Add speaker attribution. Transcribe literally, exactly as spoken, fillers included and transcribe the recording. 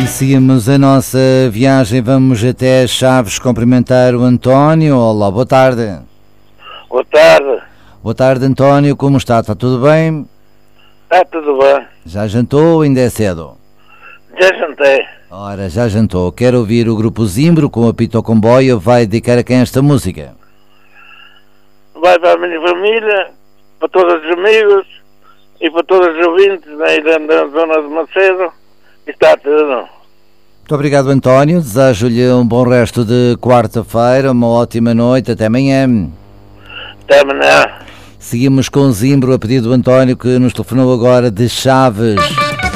Speaker 1: E seguimos a nossa viagem, vamos até Chaves cumprimentar o António. Olá, boa tarde.
Speaker 2: Boa tarde.
Speaker 1: Boa tarde, António, como está? Está tudo bem?
Speaker 2: Está tudo bem.
Speaker 1: Já jantou ou ainda é cedo?
Speaker 2: Já jantei.
Speaker 1: Ora, já jantou. Quero ouvir o Grupo Zimbro com a Pito Comboio. Vai dedicar a quem esta música?
Speaker 2: Vai para a minha família, para todos os amigos e para todos os ouvintes na ilha da zona de Macedo. Está tudo.
Speaker 1: Muito obrigado, António. Desejo-lhe um bom resto de quarta-feira, uma ótima noite. Até amanhã.
Speaker 2: Até amanhã.
Speaker 1: Seguimos com Zimbro, a pedido do António, que nos telefonou agora de Chaves.